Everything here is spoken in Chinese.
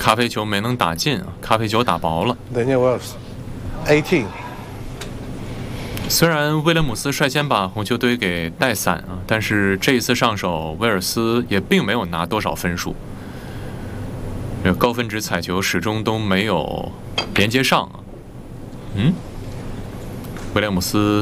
咖啡球没能打进啊，咖啡球打薄了。 Daniel Wells, 18. 虽然威廉姆斯率先把红球队给带散啊，但是这一次上手，威尔斯也并没有拿多少分数。这高分值彩球始终都没有连接上啊。威廉姆斯